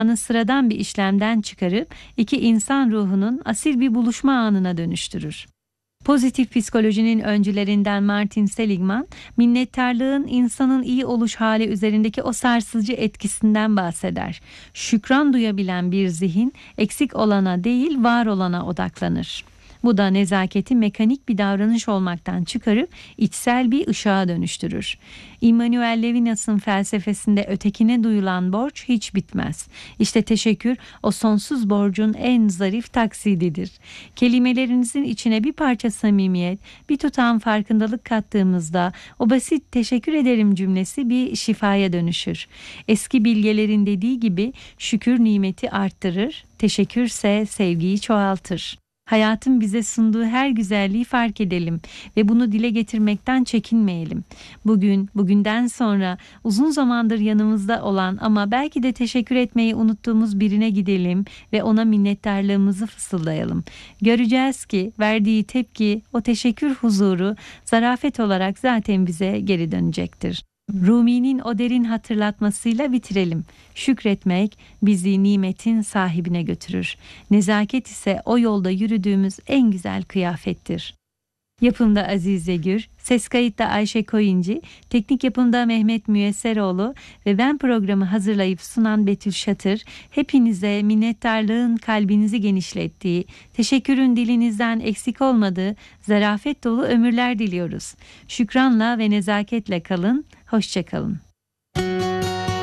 sıradan bir işlemden çıkarıp iki insan ruhunun asil bir buluşma anına dönüştürür. Pozitif psikolojinin öncülerinden Martin Seligman, minnettarlığın insanın iyi oluş hali üzerindeki o sarsıcı etkisinden bahseder. Şükran duyabilen bir zihin, eksik olana değil, var olana odaklanır. Bu da nezaketi mekanik bir davranış olmaktan çıkarıp içsel bir ışığa dönüştürür. Immanuel Levinas'ın felsefesinde ötekine duyulan borç hiç bitmez. İşte teşekkür o sonsuz borcun en zarif taksididir. Kelimelerinizin içine bir parça samimiyet, bir tutam farkındalık kattığımızda o basit teşekkür ederim cümlesi bir şifaya dönüşür. Eski bilgelerin dediği gibi şükür nimeti arttırır, teşekkürse sevgiyi çoğaltır. Hayatın bize sunduğu her güzelliği fark edelim ve bunu dile getirmekten çekinmeyelim. Bugünden sonra uzun zamandır yanımızda olan ama belki de teşekkür etmeyi unuttuğumuz birine gidelim ve ona minnettarlığımızı fısıldayalım. Göreceğiz ki verdiği tepki, o teşekkür huzuru, zarafet olarak zaten bize geri dönecektir. Rumi'nin o derin hatırlatmasıyla bitirelim. Şükretmek bizi nimetin sahibine götürür. Nezaket ise o yolda yürüdüğümüz en güzel kıyafettir. Yapımda Azize Gür, ses kayıtta Ayşe Koyuncu, teknik yapımda Mehmet Müyesseroğlu ve ben programı hazırlayıp sunan Betül Şatır, hepinize minnettarlığın kalbinizi genişlettiği, teşekkürün dilinizden eksik olmadığı, zarafet dolu ömürler diliyoruz. Şükranla ve nezaketle kalın, hoşça kalın.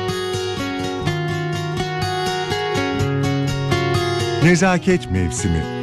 Nezaket mevsimi.